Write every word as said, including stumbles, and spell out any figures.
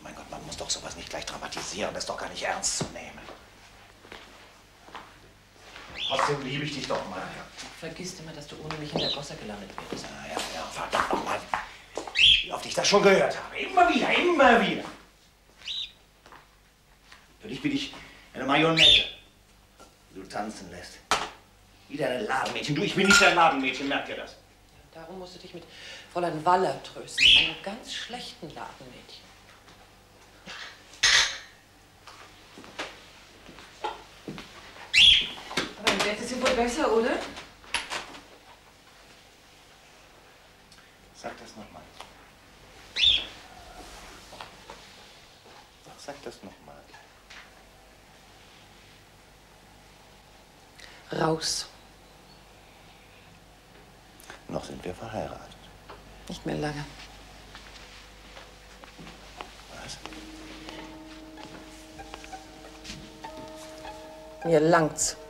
Mein Gott, man muss doch sowas nicht gleich dramatisieren. Das ist doch gar nicht ernst zu nehmen. Trotzdem liebe ich dich doch mal. Vergiss immer, dass du ohne mich in der Gosse gelandet wirst. Ja, ja, ja, verdammt nochmal. Wie oft ich das schon gehört habe. Immer wieder, immer wieder. Für dich bin ich eine Marionette, die du tanzen lässt. Wie dein Ladenmädchen. Du, ich bin nicht dein Ladenmädchen, merkt ihr das? Darum musst du dich mit Fräulein Waller trösten, einem ganz schlechten Ladenmädchen. Aber im Bett ist sie wohl besser, oder? Sag das nochmal. Sag das nochmal. Raus. Noch sind wir verheiratet. Nicht mehr lange. Was? Mir langt's.